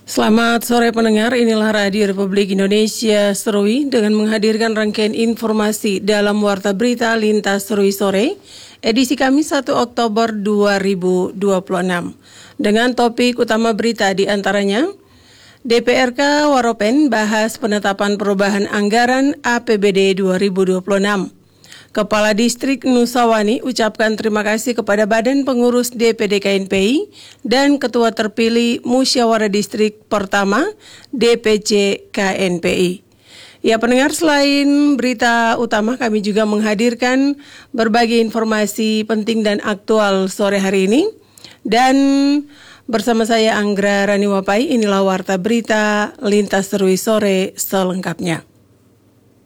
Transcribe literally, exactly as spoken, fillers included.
Selamat sore pendengar, inilah Radio Republik Indonesia Serui dengan menghadirkan rangkaian informasi dalam Warta Berita Lintas Serui Sore, edisi Kamis satu Oktober dua ribu dua puluh enam. Dengan topik utama berita diantaranya, D P R K Waropen bahas penetapan perubahan anggaran A P B D dua ribu dua puluh enam. Kepala Distrik Nusawani ucapkan terima kasih kepada Badan Pengurus D P D K N P I dan Ketua Terpilih Musyawarah Distrik Pertama D P C K N P I. Ya pendengar, selain berita utama kami juga menghadirkan berbagai informasi penting dan aktual sore hari ini. Dan bersama saya Anggra Raniwapai, inilah Warta Berita Lintas Serui Sore selengkapnya.